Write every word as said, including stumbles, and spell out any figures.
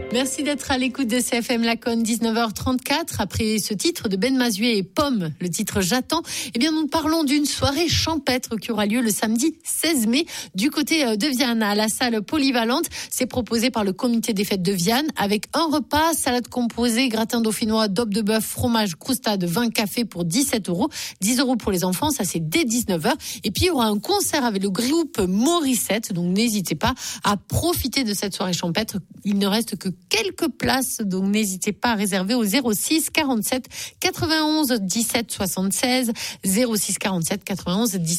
Merci d'être à l'écoute de C F M Laconne, dix-neuf heures trente-quatre. Après ce titre de Ben Mazué et Pomme, le titre J'attends, eh bien, nous parlons d'une soirée champêtre qui aura lieu le samedi seize mai du côté de Vianne, à la salle polyvalente. C'est proposé par le comité des fêtes de Vianne avec un repas, salade composée, gratin dauphinois, daube de bœuf, fromage, croustade, vin, café pour dix-sept euros. dix euros pour les enfants, ça c'est dès dix-neuf heures. Et puis, il y aura un concert avec le groupe Morissette. Donc, n'hésitez pas à profiter de cette soirée champêtre. Il ne reste que quelques places, donc n'hésitez pas à réserver au zéro six quarante-sept quatre-vingt-onze dix-sept soixante-seize, zéro six quarante-sept quatre-vingt-onze dix-sept